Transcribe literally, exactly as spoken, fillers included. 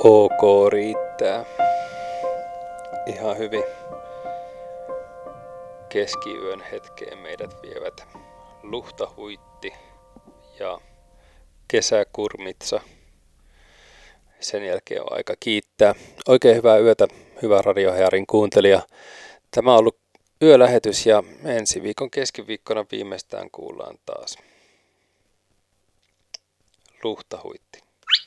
Ok riittää. Ihan hyvin. Keskiyön hetkeen meidät vievät Luhtahuitti ja Kesäkurmitsa. Sen jälkeen on aika kiittää. Oikein hyvää yötä, hyvä Radiohearin kuuntelija. Tämä on ollut yölähetys ja ensi viikon keskiviikkona viimeistään kuullaan taas Luhtahuitti.